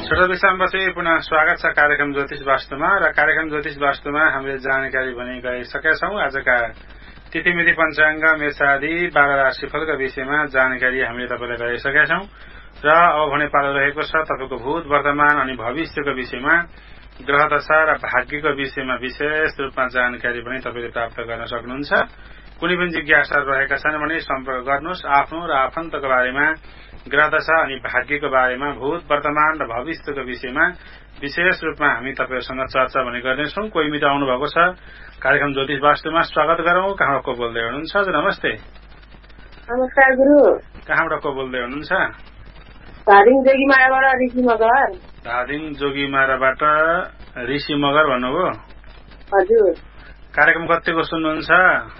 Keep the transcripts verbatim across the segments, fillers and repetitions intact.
छोटो विश्रामपछि पुनः स्वागत छ कार्यक्रम ज्योतिष वास्तुमा र कार्यक्रम ज्योतिष वास्तुमा हामीले जानकारी भने गइसकेका छौं। आजका तिथिमिति पञ्चाङ्ग मेषादि बाह्र राशिफलका विषयमा जानकारी हामीले तपाईलाई गराइसकेका छौं र अब भने पालो रहेको छ तपाईको भूत वर्तमान अनि भविष्यको विषयमा ग्रह दशा र भाग्यको विषयमा विशेष रूपमा जानकारी पनि तपाईले प्राप्त गर्न सक्नुहुन्छ। कुनै पनि जिज्ञासा रहेका छन् भने सम्पर्क गर्नुहोस्। आफ्नो र आफन्तको बारेमा ग्रह दशा अनि भाग्यको बारेमा भूत वर्तमान र भविष्यको विषयमा विशेष रूपमा हामी तपाईहरुसँग चर्चा भने गर्नेछौं। कोही मित्र आउनु भएको छ कार्यक्रम ज्योतिष वास्तुमा, स्वागत गरौं। कहाँबाट को बोल्दै हुनुहुन्छ? हजुर नमस्ते। नमस्कार गुरु। कहाँबाट को बोल्दै हुनुहुन्छ? धादिङ जोगीमाराबाट ऋषि मगर। धादिङ जोगीमाराबाट ऋषि मगर भन्नुभयो? हजुर। कार्यक्रम कतिको सुन्नुहुन्छ?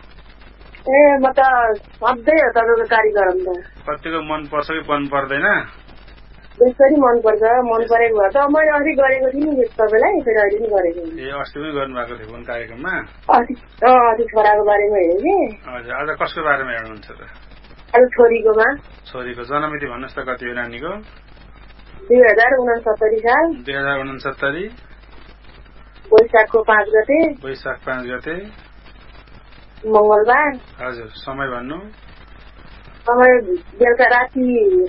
ए म त सधैँ हो तपाईँको कार्यक्रम त। कतिको मन पर्छ कि मन पर्दैन? त्यसरी मन पर्छ, मन परेको भए त मैले अस्ति गरेको थिएँ नि तपाईँलाई, फेरि अहिले पनि गरेको थिएँ। ए अस्ति पनि गर्नुभएको थियो कुन कार्यक्रममा? अस्ति अस्ति छोराको बारेमा हेरेँ कि। हजुर। आज कसको बारेमा हेर्नुहुन्छ त? आज छोरीकोमा। छोरीको जन्ममिति भन्नुहोस् त कति हो नानीको? दुई हजार उनसत्तरी साल। दुई हजार उनसत्तरी वैशाखको पाँच गते। वैशाख पाँच गते मंगलबार। हजुर। समय भन्नु? समय बेलुका राति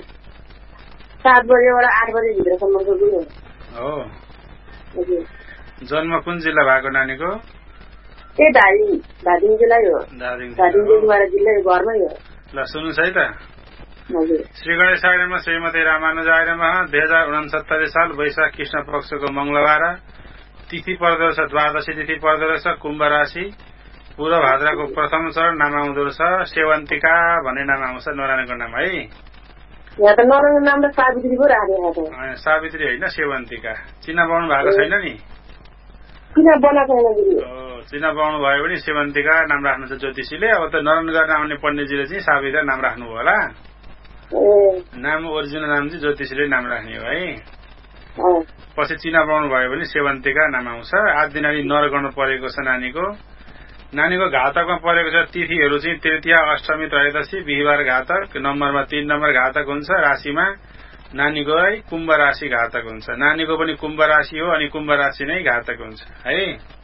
सात बजेबाट आठ बजे भित्रसम्मको गुरु हो। हजुर। जन्म कुन जिल्ला भएको नानीको? ए धादिङ धादिङ जिल्लै हो। धादिङ धादिङ जोगीमारा जिल्लै घरमै हो। ल सुन्नुहोस् है त। हजुर। श्री गणेशाय नमः, श्रीमती रामानुजाय नमः। दुई हजार उनसत्तरी साल वैशाख कृष्ण पक्षको मंगलबार, तिथि पर्दो रहेछ द्वादशी तिथि पर्दो रहेछ, कुम्भ राशि, पूर्व भाद्रको प्रथम चरण नाम आउँदो रहेछ सेवन्तिका भन्ने नाम आउँछ, नरायणको नाम है। यहाँ त नरायणको नाम त सावित्री पो राखेको छ। सावित्री होइन, सेवन्तिका। चिना पाउनु भएको छैन नि? चिना बनाएको छैन गुरु। चिना पाउनु भयो भने सेवन्तिका नाम राख्नु छ ज्योतिषीले। अब त नरायण गर्न आउने पण्डितजीले चाहिँ सावित्री नाम राख्नुभयो होला। नाम ओरिजिनल नाम चाहिँ ज्योतिषीले नाम राख्ने हो है। पछि चिना पाउनु भयो भने सेवन्तिका नाम आउँछ। आज दिन अलि नर गर्नु परेको छ नानीको। नानीको घातकमा परेको छ तिथिहरू चाहिँ तृतीया, अष्टमी, त्रयोदशी, बिहिबार घातक। नम्बरमा तीन नम्बर घातक हुन्छ। राशिमा नानीको है कुम्भ राशि घातक हुन्छ। नानीको पनि कुम्भ राशि हो अनि कुम्भ राशि नै घातक हुन्छ है।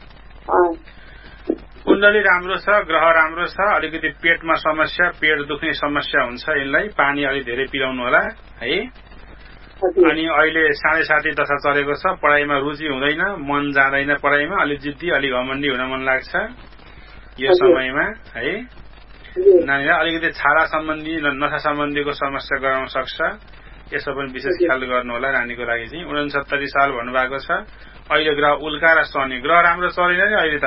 कुण्डली राम्रो छ, ग्रह राम्रो छ। अलिकति पेटमा समस्या, पेट दुख्ने समस्या हुन्छ यिनलाई। पानी अलि धेरै पिलाउनु होला है। अनि अहिले साढे साथी दशा चलेको छ। पढाइमा रुचि हुँदैन, मन जाँदैन पढाइमा। अलि जिद्दी, अलि घमण्डी हुन मन लाग्छ यो समयमा है। नानीलाई अलिकति छाला सम्बन्धी र नशा सम्बन्धीको समस्या गराउन सक्छ। यसो पनि विशेष ख्याल गर्नु होला नानीको लागि चाहिँ। उनसत्तरी साल भन्नुभएको छ। अहिले ग्रह उल्का र शनि, ग्रह राम्रो चलेन नि अहिले त।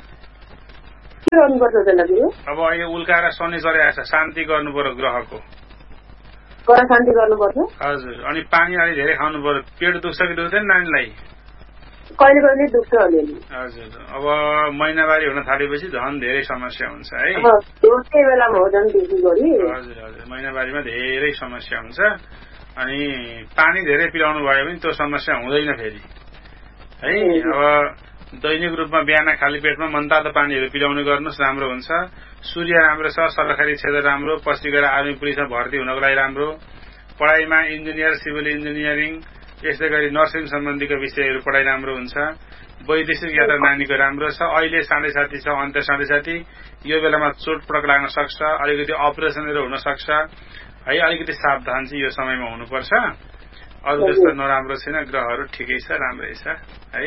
अब अहिले उल्का र शनि चलिरहेको छ। शान्ति गर्नु पर्यो ग्रहको। शान्ति गर्नुपर्छ। हजुर। अनि पानी अलि धेरै खानु पर्यो। पेट दुख्छ कि दुख्दैन नानीलाई? कहिले कहिले दुख्छ अलिअलि। हजुर। अब महिनावारी हुन थालेपछि झन् धेरै समस्या हुन्छ है। बेलामा हो झन् बेसी गरी। हजुर हजुर। महिनावारीमा धेरै समस्या हुन्छ। अनि पानी धेरै पिलाउनु भयो भने त्यो समस्या हुँदैन फेरि है। अब दैनिक रूपमा बिहान खाली पेटमा मनतातो पानीहरू पिलाउने गर्नुहोस्, राम्रो हुन्छ। सूर्य राम्रो छ, सरकारी क्षेत्र राम्रो, पछि गएर आर्मी पुलिसमा भर्ती हुनको लागि राम्रो। पढाइमा इन्जिनियर, सिभिल इन्जिनियरिङ, यस्तै गरी नर्सिङ सम्बन्धीको विषयहरू पढाइ राम्रो हुन्छ। वैदेशिक यात्रा नानीको राम्रो छ। अहिले साढे साथी छ, अन्त्य साढे साथी। यो बेलामा चोटपटक लाग्न सक्छ, अलिकति अपरेसनहरू हुन सक्छ है। अलिकति सावधान चाहिँ यो समयमा हुनुपर्छ। अरू जस्तो नराम्रो छैन, ग्रहहरू ठिकै छ, राम्रै छ है।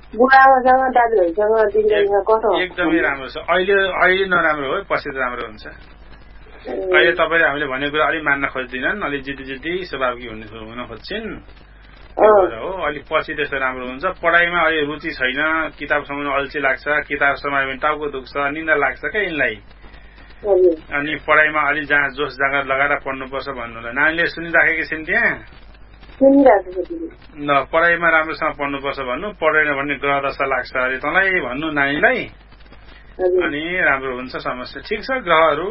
एकदमै राम्रो छ। अहिले अहिले नराम्रो हो, पछि त राम्रो हुन्छ। अहिले तपाईँले हामीले भनेको कुरा अलिक मान्न खोज्दिनन्, अलिक जिद्दी जिद्दी स्वभावकी हुन खोज्छिन् हो। अलिक पछि त्यस्तो राम्रो हुन्छ। पढाइमा अहिले रुचि छैन, किताब समाउन अल्छी लाग्छ, किताब समायो भने टाउको दुख्छ, निन्दा लाग्छ क्या यिनलाई। अनि पढाइमा अलिक जहाँ जोस जाँगर लगाएर पढ्नुपर्छ भन्नु होला। नानीले सुनिराखेकी छिन् त्यहाँ? ल पढाइमा राम्रोसँग पढ्नुपर्छ भन्नु। पढेन भने ग्रह दशा लाग्छ अरे तँलाई भन्नु नानीलाई। अनि राम्रो हुन्छ समस्या। ठिक छ। ग्रहहरू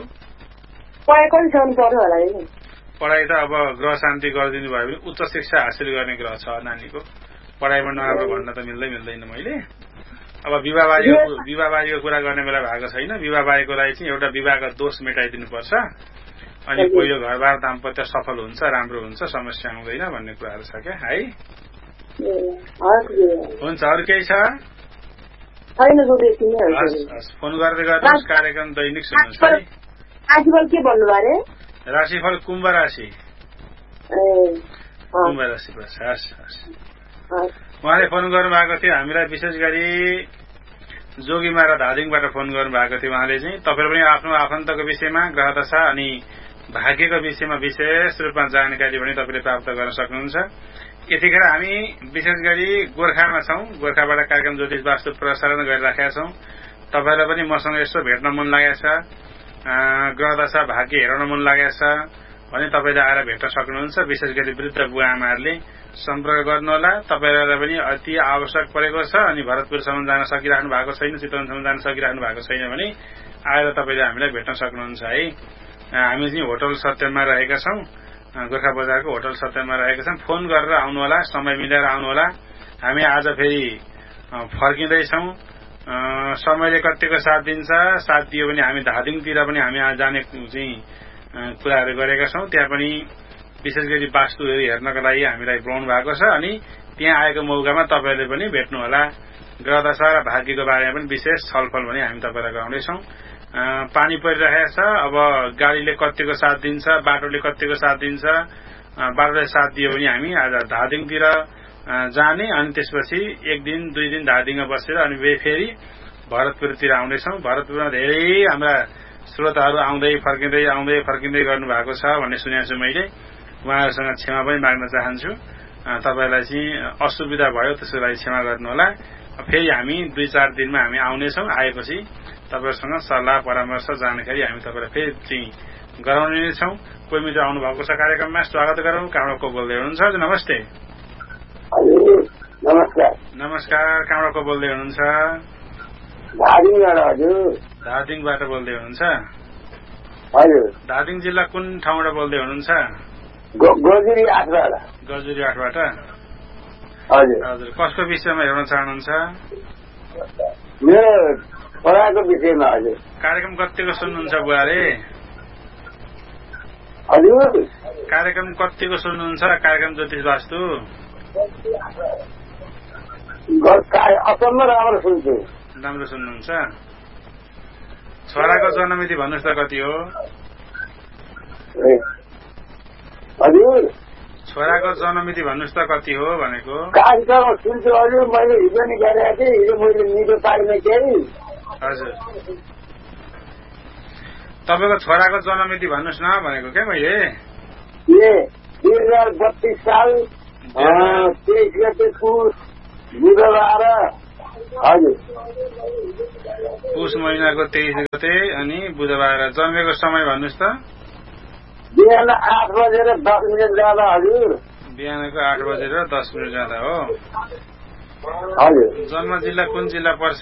पढाइ त अब ग्रह शान्ति गरिदिनु भयो भने उच्च शिक्षा हासिल गर्ने ग्रह छ नानीको। पढाइमा नराम्रो भन्न त मिल्दै मिल्दैन मैले। अब विवाह बारीको विवाह बारीको कुरा गर्ने बेला भएको छैन। विवाह बारीको लागि चाहिँ एउटा विवाहको दोष मेटाइदिनुपर्छ। अनि पहिलो घरबार दाम्पत्य सफल हुन्छ, राम्रो हुन्छ, समस्या आउँदैन भन्ने कुराहरू छ क्या है। हुन्छ अरू केही छ? फोन गर्दै गर्नुहोस्, कार्यक्रम दैनिक सुन्नुहोस् है। राशिफल के भन्नु अरे? राशिफल कुम्भ राशि। कुम्भ राशि बस। हस् हस् उहाँले फोन गर्नुभएको थियो हामीलाई, विशेष गरी जोगीमा र धादिङबाट फोन गर्नुभएको थियो। उहाँले चाहिँ तपाईहरु पनि आफ्नो आफन्तको विषयमा, ग्रह दशा अनि भाग्यको विषयमा विशेष रूपमा जानकारी पनि तपाईले प्राप्त गर्न सक्नुहुन्छ। यतिखेर हामी विशेष गरी गोर्खामा छौं। गोर्खाबाट कार्यक्रम ज्योतिष वास्तु प्रसारण गरिराखेका छौं। तपाईलाई पनि मसँग यसो भेट्न मन लागेको छ, ग्रह दशा भाग्य हेर्न मन लागेको छ भने तपाईले आएर भेट्न सक्नुहुन्छ। विशेष गरी वृद्ध बुवा आमाहरूले सम्पर्क गर्नुहोला। तपाईहरुलाई पनि अति आवश्यक परेको छ अनि भरतपुरसम्म जान सकिराख्नु भएको छैन, चितवनसम्म जान सकिराख्नु भएको छैन भने आएर तपाईले हामीलाई भेट्न सक्नुहुन्छ है। हामी चाहिँ होटल सत्यममा रहेका छौं, गोर्खा बजारको होटल सत्यममा रहेका छौं। फोन गरेर आउनुहोला, समय मिलाएर आउनुहोला। हामी आज फेरि फर्किँदैछौं। समयले कतिको साथ दिन्छ, साथ दियो भने हामी धादिङतिर पनि हामी आज जाने चाहिँ कुराहरू गरेका छौं। त्यहाँ पनि विशेष गरी वास्तुहरू हेर्नका लागि हामीलाई बोलाउनु भएको छ अनि त्यहाँ आएको मौकामा तपाईहरुले पनि भेट्नुहोला। ग्रह दशा र भाग्यको बारेमा पनि विशेष छलफल भने हामी तपाईहरुलाई गराउँदैछौं। पानी परिरहेको छ, अब गाडीले कतिको साथ दिन्छ, बाटोले कतिको साथ दिन्छ। बाटोले साथ दियो भने हामी आज धादिङतिर जाने अनि त्यसपछि एक दिन दुई दिन धादिङमा बसेर अनि फेरि भरतपुरतिर आउँदैछौं। भरतपुरमा धेरै हाम्रा श्रोताहरू आउँदै फर्किँदै आउँदै फर्किँदै गर्नु भएको छ भन्ने सुनेको छु मैले। उहाँहरूसँग क्षमा पनि माग्न चाहन्छु। तपाईलाई चाहिँ असुविधा भयो त्यसको लागि क्षमा गर्नुहोला। फेरि हामी दुई चार दिनमा हामी आउनेछौं। आएपछि तपाईहरुसँग सल्लाह परामर्श जानकारी हामी तपाईलाई फेरि चाहिँ गराउने नै छौं। कोही मित्र आउनु भएको छ कार्यक्रममा, स्वागत गरौं। कहाँबाट को बोल्दै हुनुहुन्छ? हजुर नमस्ते। नमस्कार। नमस्कार, कहाँबाट को बोल्दै हुनुहुन्छ? धादिङबाट हजुर। धादिङबाट बोल्दै हुनुहुन्छ? हजुर। धादिङ जिल्ला कुन ठाउँबाट बोल्दै हुनुहुन्छ? गजुरी आठबाट। गजुरी आठबाट? हजुर। हजुर, कसको विषयमा हेर्न चाहनुहुन्छ? मेरो छोराको विषयमा हजुर। कार्यक्रम कतिको सुन्नुहुन्छ बुवाले? हजुर। कार्यक्रम कतिको सुन्नुहुन्छ? कार्यक्रम ज्योतिष वास्तु असम्म राम्रो सुन्छु। राम्रो सुन्नुहुन्छ? छोराको जन्ममिति भन्नुहोस् त कति हो? हजुर। छोराको जन्ममिति भन्नुहोस् त कति हो भनेको? कार्यक्रम सुन्छु हजुर। मैले हिजो नि गरेको थिएँ, हिजो मैले निको पार्ने केही। हजुर, तपाईँको छोराको जन्ममिति भन्नुहोस् न भनेको क्या मैले। ए दुई हजार बत्तीस साल तेइस गते पुस बुधबार। हजुर, पुस महिनाको तेइस गते अनि बुधबार। जन्मेको समय भन्नुहोस् त? बिहान आठ बजेर दस मिनट जाँदा हजुर। बिहानको आठ बजेर दस मिनट जाँदा हो? हजुर। जन्म जिल्ला कुन जिल्ला पर्छ?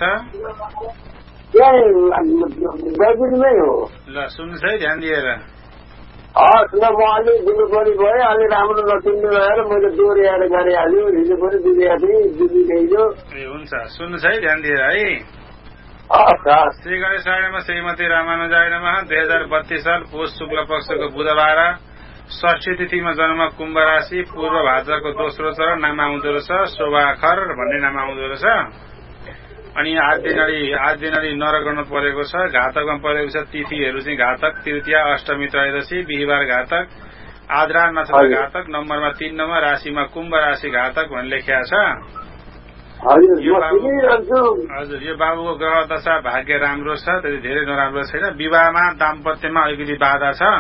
गजुरीमै हो। ल सुन्नुहोस् है ध्यान दिएर। हस् ल, म अलि बुझ्नु परि भयो, अलि राम्रो नसुन्नु भएर मैले दोहोऱ्याएर गरिहाल्यो। हिजो पनि दिँदैको थिएँ, दिदी हिजो। ए हुन्छ, सुन्नुहोस् है ध्यान दिएर है। हस् हस्। श्री गणेशाय नमः, श्रीमती रामानुजाय नमः। दुई हजार बत्तीस साल पुष शुक्ल पक्षको बुधबार षष्ठी तिथिमा जन्म, कुम्भ राशि, पूर्व भाद्रको दोस्रो चरण। नाम आउँदो रहेछ शोभाखर भन्ने नाम आउँदो रहेछ। अनि आठ दिनरी आठ दिनरी नरगण परेको छ। घातकमा परेको छ। तिथिहरू चाहिँ घातक, तृतीया, अष्टमी, त्रयोदशी, बिहिबार घातक, आद्रा नक्षत्र घातक, नम्बरमा तीन नम्बर, राशिमा कुम्भ राशि घातक भन्ने लेखिएको छ। हजुर, यो बाबुको ग्रह दशा भाग्य राम्रो छ, त्यति धेरै नराम्रो छैन। विवाहमा दाम्पत्यमा अलिकति बाधा छ।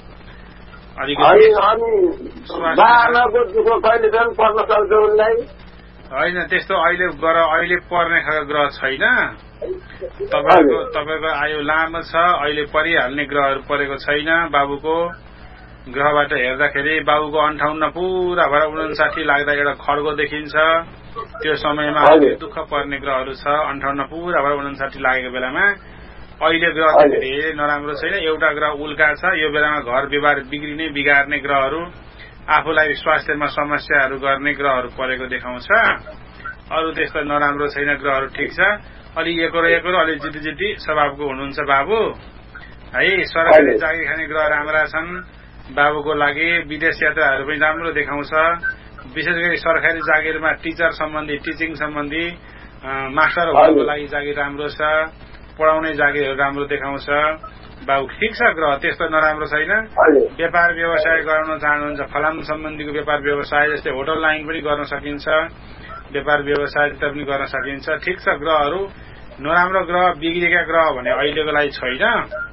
होइन त्यस्तो अहिले ग्रह अहिले पर्ने खालको ग्रह छैन। तपाईँको तपाईँको आयु लामो छ, अहिले परिहाल्ने ग्रहहरू परेको छैन। बाबुको ग्रहबाट हेर्दाखेरि बाबुको अन्ठाउन्न पुरा भएर उन्साठी लाग्दा एउटा खड्गो देखिन्छ। त्यो समयमा दुःख पर्ने ग्रहहरू छ। अन्ठाउन्न पुरा भएर उन्साठी लागेको बेलामा अहिले ग्रह धेरै नराम्रो छैन। एउटा ग्रह उल्का छ। यो बेलामा घर व्यवहार बिग्रिने बिगार्ने ग्रहहरू, आफूलाई स्वास्थ्यमा समस्याहरू गर्ने ग्रहहरू परेको देखाउँछ। अरू त्यस्तो नराम्रो छैन, ग्रहहरू ठिक छ। अलि एकरो एकरो अलि जिद्दी जिद्दी स्वभावको हुनुहुन्छ बाबु है। सरकारी चाकरी खाने ग्रह राम्रा छन् बाबुको लागि। विदेश यात्राहरू पनि राम्रो देखाउँछ। विशेष गरी सरकारी जागिरमा टिचर सम्बन्धी टिचिङ सम्बन्धी मास्टर हुनुको लागि जागिर राम्रो छ, पढाउने जागिरहरू राम्रो देखाउँछ। बाबु ठिक छ, ग्रह त्यस्तो नराम्रो छैन। व्यापार व्यवसाय गर्न चाहनुहुन्छ, फलाम सम्बन्धीको व्यापार व्यवसाय जस्तै होटल लाइन पनि गर्न सकिन्छ, व्यापार व्यवसाय पनि गर्न सकिन्छ। ठिक छ, ग्रहहरू नराम्रो ग्रह बिग्रेका ग्रह भने अहिलेको लागि छैन।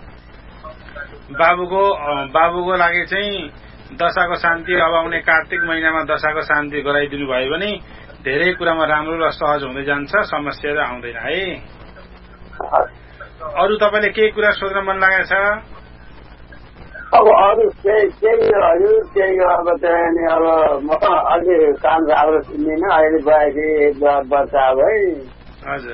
बाबुको बाबुको लागि चाहिँ दशाको शान्ति अब आउने कार्तिक महिनामा दशाको शान्ति गराइदिनु भयो भने धेरै कुरामा राम्रो र सहज हुँदै जान्छ, समस्याहरू आउँदैन है। अरू तपाईँले केही कुरा सोध्न मन लागेको छ? अब अरू केही केही हजुर केही अब चाहिँ अब म अलि काम राम्रो सुन्दिनँ, अहिले गएपछि एक वर्ष अब है। हजुर,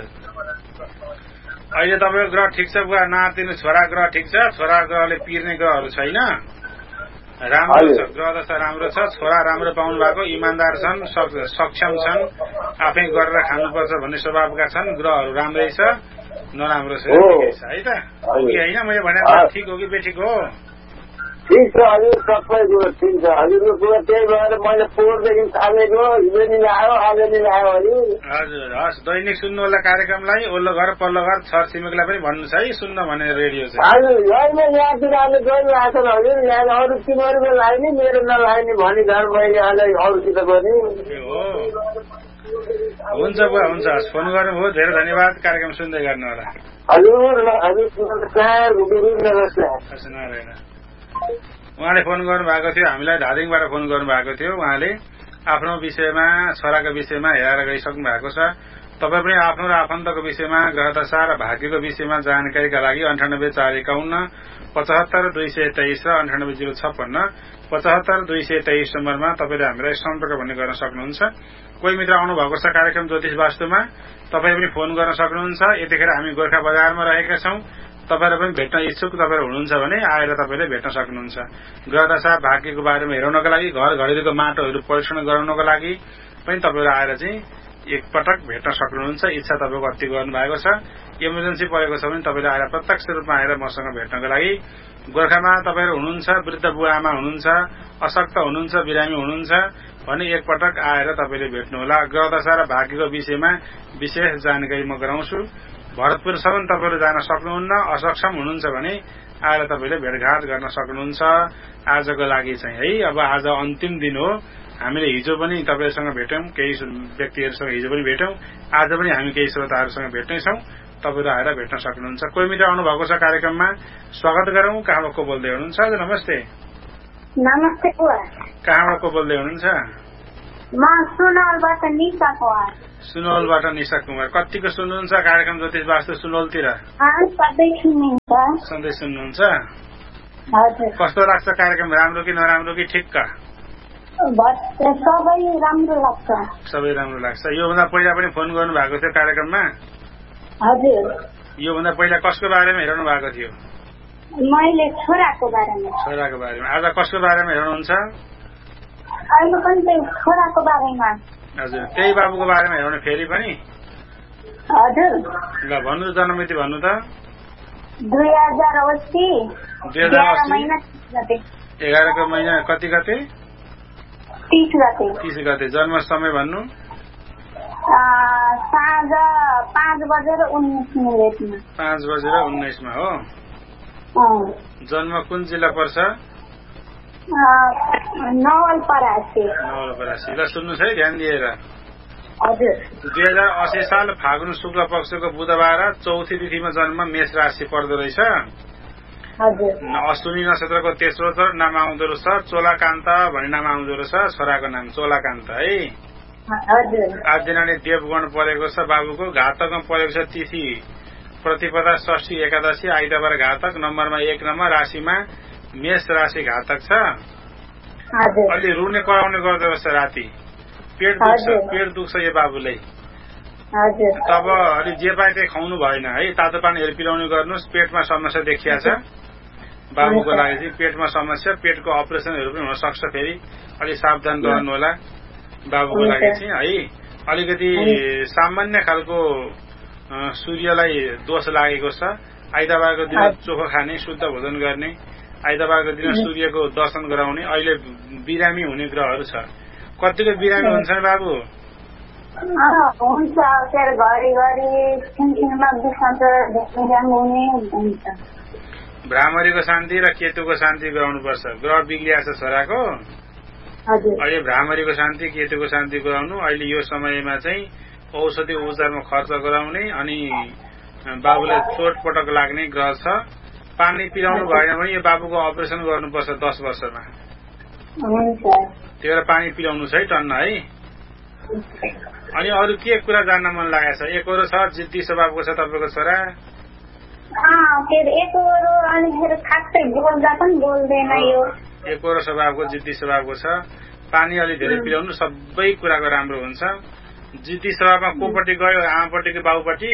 अहिले तपाईँको ग्रह ठिक छ बुवा? नातिनु छोरा ग्रह ठिक छ? छोरा ग्रहले पिर्ने ग्रहहरू छैन? राम्रो छ, ग्रह दशा राम्रो छ। छोरा राम्रो पाउनु भएको, इमान्दार छन्, सक्षम छन्, आफै गरेर खानुपर्छ भन्ने स्वभावका छन्। ग्रहहरू राम्रै छ, नराम्रो छ है त? हो कि होइन? मैले भने ठिक हो कि बेठिक हो? ठिक छ हजुर, सबै कुरो ठिक छ हजुरको कुरो। त्यही भएर मैले पोहोरदेखि थालेको, हिजो नि आयो आज नि आयो हजुर। हजुर, हस्, दैनिक सुन्नु होला कार्यक्रमलाई। ओल्लो घर पल्लो घर छर छिमेकीलाई पनि भन्नुहोस् है सुन्न भने रेडियो चाहिँ। हजुर, होइन यहाँतिर अहिले गरिरहेको छ हजुर। यहाँ अरू तिमीहरूको लाग्ने मेरो नलाग्ने भनी घर मैले अहिले अरूसित पनि। हो, हुन्छ बुवा, हुन्छ। फोन गर्नुभयो, धेरै धन्यवाद। कार्यक्रम सुन्दै गर्नु होला। हजुर हजुर, नमस्कार नमस्कार। नारायण उहाँले फोन गर्नुभएको थियो, हामीलाई धादिङबाट फोन गर्नुभएको थियो। उहाँले आफ्नो विषयमा, छोराको विषयमा हेरेर गइसक्नु भएको छ। तपाईँ पनि आफ्नो र आफन्तको विषयमा, ग्रहदशा र भाग्यको विषयमा जानकारीका लागि अन्ठानब्बे चार एकाउन्न पचहत्तर दुई सय तेइस र अन्ठानब्बे जिरो छप्पन्न पचहत्तर दुई सय तेइस नम्बरमा तपाईँले हामीलाई सम्पर्क भन्ने गर्न सक्नुहुन्छ। कोही मित्र आउनु भएको छ कार्यक्रम ज्योतिष वास्तुमा, तपाईँ पनि फोन गर्न सक्नुहुन्छ। यतिखेर हामी गोर्खा बजारमा रहेका छौं। तपाईँलाई पनि भेट्न इच्छुक तपाईँहरू हुनुहुन्छ भने आएर तपाईँले भेट्न सक्नुहुन्छ। ग्रहदशा भाग्यको बारेमा हेराउनको लागि, घर घडेरीको माटोहरू परीक्षण गराउनको लागि पनि तपाईँहरू आएर चाहिँ एकपटक भेट्न सक्नुहुन्छ। इच्छा तपाईँको अति गर्नु भएको छ, इमर्जेन्सी परेको छ भने तपाईँले आएर प्रत्यक्ष रूपमा आएर मसँग भेट्नको लागि। गोर्खामा तपाईँहरू हुनुहुन्छ, वृद्ध बुवा आमा हुनुहुन्छ, अशक्त हुनुहुन्छ, बिरामी हुनुहुन्छ भने एकपटक आएर तपाईँले भेट्नुहोला। ग्रहदशा र भाग्यको विषयमा विशेष जानकारी म गराउँछु। भरतपुरसम्म तपाईँहरू जान सक्नुहुन्न, असक्षम हुनुहुन्छ भने आएर तपाईँले भेटघाट गर्न सक्नुहुन्छ। आजको लागि चाहिँ है, अब आज अन्तिम दिन हो। हामीले हिजो पनि तपाईँहरूसँग भेट्यौं, केही व्यक्तिहरूसँग हिजो पनि भेट्यौं, आज पनि हामी केही श्रोताहरूसँग भेट्नेछौं। तपाईँहरू आएर भेट्न सक्नुहुन्छ। कोही मित्र आउनु भएको छ कार्यक्रममा, स्वागत गरौं। कहाँबाट को बोल्दै हुनुहुन्छ? हजुर नमस्ते। नमस्ते बुवा। कहाँबाट को बोल्दै हुनुहुन्छ? म सुनौलबाट निशा कुमार। सुनौलबाट निशा कुमार। कतिको सुन्नुहुन्छ कार्यक्रम ज्योतिष वास्तु सुनौलतिर? सधैँ सुन्नुहुन्छ। सधैँ सुन्नुहुन्छ? हजुर। कस्तो लाग्छ कार्यक्रम, राम्रो कि नराम्रो कि ठिक्क? सबै राम्रो लाग्छ। सबै राम्रो लाग्छ। योभन्दा पहिला पनि फोन गर्नु भएको थियो कार्यक्रममा? हजुर। योभन्दा पहिला कसको बारेमा हेराउनु भएको थियो? मैले छोराको बारेमा। छोराको बारेमा। आज कसको बारेमा हेर्नुहुन्छ? अहिले पनि त्यही छोराको बारेमा। हजुर, त्यही बाबुको बारेमा हेर्नु फेरि पनि? हजुर। ल भन्नु, जन्ममिति भन्नु त। दुई हजार अस्सी दुई हजार अस्सी एघारको महिना कति गते? तीस गते। तीस गते। जन्म समय भन्नु? साँझ पाँच बजेर उन्नाइस मिनटमा। पाँच बजेर उन्नाइसमा हो। जन्म कुन जिल्ला पर्छ? नवलपरासी। नवलपरासी। ल सुन्नुहोस् है ध्यान दिएर। हजुर। दुई हजार अस्सी साल फागुन शुक्ल पक्षको बुधबार चौथी तिथिमा जन्म, मेष राशि पर्दो रहेछ। हजुर। अश्विनी नक्षत्रको तेस्रो चरण नाम आउँदो रहेछ चोलाकान्त भन्ने नाम आउँदो रहेछ। छोराको नाम चोलाकान्त है। हजुर। आज दिनाले देवगण परेको छ बाबुको। घातकमा परेको छ तिथि प्रतिपदा, षष्ठी, एकादशी, आइतबार घातक। नम्बरमा एक नम्बर, राशिमा मेष राशि घातक छ। अलि रुने कराउने गर्दो रहेछ राति, पेट दुख्छ, पेट दुख्छ यो बाबुलाई। तब अलि जे पाए त्यही खुवाउनु भएन है, तातो पानीहरू पिलाउने गर्नुहोस्। पेटमा समस्या देखिया छ बाबुको लागि चाहिँ, पेटमा समस्या, पेटको अपरेसनहरू पनि हुन सक्छ। फेरि अलिक सावधान रहनु होला बाबुको लागि चाहिँ है। अलिकति सामान्य खालको सूर्यलाई दोष लागेको छ। आइतबारको दिन चोखो खाने, शुद्ध भोजन गर्ने, आइतबारको दिन सूर्यको दर्शन गराउने। अहिले बिरामी हुने ग्रहहरू छ, कतिको बिरामी हुन्छ बाबु? हुन्छ घरिघरि छिनछिनमा बिसन्च हुने हुन्छ। भ्रामरीको शान्ति र केतुको शान्ति गराउनुपर्छ। ग्रह बिग्रिया छ छोराको, अहिले भ्रामरीको शान्ति केतुको शान्ति गराउनु। अहिले यो समयमा चाहिँ औषधि उपचारमा खर्च गराउने अनि बाबुलाई चोटपटक लाग्ने ग्रह छ। पानी पिलाउनु भएन भने यो बाबुको अपरेसन गर्नुपर्छ दस वर्षमा। त्यो पानी पिलाउनु छ है टन्न है। अनि अरू के कुरा जान्न मन लागेको छ? एकरो छ, जिद्दी स्वभावको छ तपाईँको छोरा? एकरो स्वभावको, जिद्दी स्वभावको छ। पानी अलि धेरै पिलाउनु, सबै कुराको राम्रो हुन्छ। जिद्दी स्वभावमा कोपट्टि गयो? आमापट्टि कि बाबुपट्टि?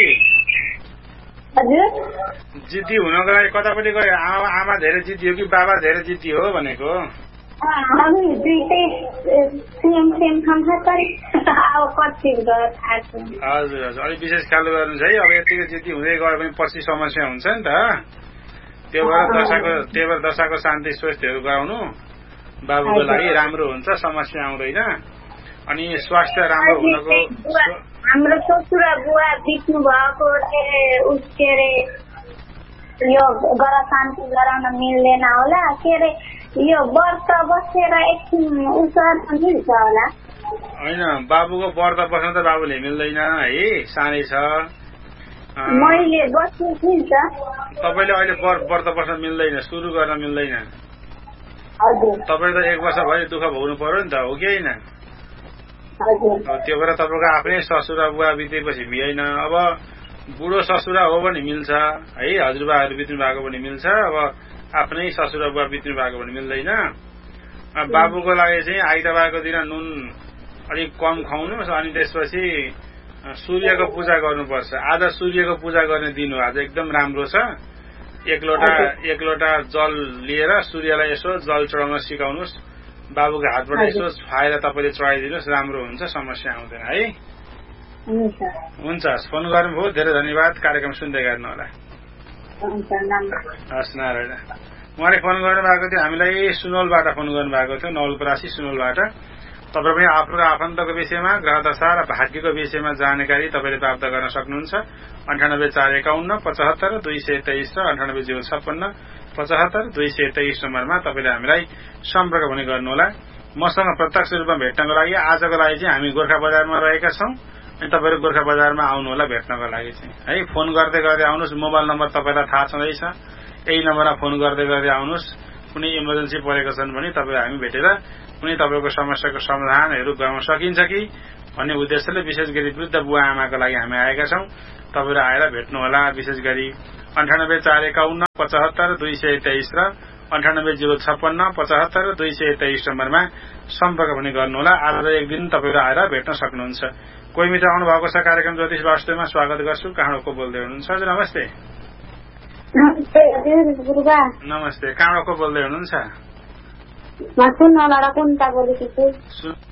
जिद्दी हुनको लागि कतापट्टि गयो? आमा आमा धेरै जिद्दी हो कि बाबा धेरै जिद्दी हो भनेको? हजुर हजुर, अलिक विशेष ख्याल गर्नुहुन्छ है। अब यतिको जिद्दी हुँदै गयो भने पछि समस्या हुन्छ नि त। त्यो भएर दशाको त्यो भएर दशाको शान्ति स्वस्थहरू गराउनु बाबुको लागि राम्रो हुन्छ, समस्या आउँदैन। अनि स्वास्थ्य राम्रो हुनको हाम्रो ससुरा बुवा बित्नु भएको के अरे यो गर शान्ति गराउन मिल्दैन होला। के अरे यो व्रत बसेर एकछिन उसर्न मिल्छ होला? होइन, बाबुको व्रत बस्न त बाबुले मिल्दैन है, सानै छ। मैले बस्नु मिल्छ? तपाईँले अहिले व्रत बस्न मिल्दैन, सुरु गर्न मिल्दैन। तपाईँ त एक वर्ष भयो दुःख भोग्नु पर्यो नि त, हो कि होइन? त्यो भएर तपाईँको आफ्नै ससुरा बुवा बितेपछि मिल्दैन। अब बुढो ससुरा हो भने मिल्छ है, हजुरबाहरू बित्नु भएको पनि मिल्छ। अब आफ्नै ससुरा बुवा बित्नु भएको पनि मिल्दैन। बाबुको लागि चाहिँ आइतबारको दिन नुन अलिक कम खुवाउनुहोस्। अनि त्यसपछि सूर्यको पूजा गर्नुपर्छ। आज सूर्यको पूजा गर्ने दिन हो, आज एकदम राम्रो छ। एक लोटा एक लोटा जल लिएर सूर्यलाई यसो जल चढाउन सिकाउनुहोस्। बाबुको हातबाट यसो छाएर तपाईँले चढाइदिनुहोस्, राम्रो हुन्छ, समस्या आउँदैन है। हुन्छ, फोन गर्नुभयो, धेरै धन्यवाद। कार्यक्रम सुन्दै गर्नु होला। हस् नारायण। उहाँले फोन गर्नुभएको थियो, हामीलाई सुनौलबाट फोन गर्नुभएको थियो, नवलपरासी सुनौलबाट। तपाईँ पनि आफ्नो आफन्तको विषयमा, ग्रह दशा र भाग्यको विषयमा जानकारी तपाईँले प्राप्त गर्न सक्नुहुन्छ। अन्ठानब्बे चार एकाउन्न पचहत्तर दुई सय तेइस र अन्ठानब्बे जिरो छप्पन्न पचहत्तर दुई सय तेइस नम्बरमा तपाईँले हामीलाई सम्पर्क पनि गर्नुहोला। मसँग प्रत्यक्ष रूपमा भेट्नको लागि आजको लागि चाहिँ हामी गोर्खा बजारमा रहेका छौँ। अनि तपाईँहरू गोर्खा बजारमा आउनुहोला भेट्नको लागि चाहिँ है। फोन गर्दै गर्दै आउनुहोस्। मोबाइल नम्बर तपाईँलाई थाहा छँदैछ, यही नम्बरमा फोन गर्दै गर्दै आउनुहोस्। कुनै इमर्जेन्सी परेको छन् भने तपाईँ हामी भेटेर कुनै तपाईँको समस्याको समाधानहरू गर्न सकिन्छ कि भन्ने उद्देश्यले विशेष गरी वृद्ध बुवा आमाको लागि हामी आएका छौँ। तपाईँहरू आएर भेट्नुहोला। विशेष गरी अन्ठानब्बे चार एकाउन्न पचहत्तर दुई सय तेइस र अन्ठानब्बे जिरो छप्पन्न पचहत्तर दुई सय तेइस नम्बरमा सम्पर्क पनि गर्नुहोला। आज एक दिन तपाईँहरू आएर भेट्न सक्नुहुन्छ। कोही मित्र आउनु भएको छ कार्यक्रम ज्योतिष वास्तवमा, स्वागत गर्छु। कहाँको बोल्दै हुनुहुन्छ? हजुर नमस्ते। नमस्ते, कहाँको बोल्दै हुनुहुन्छ?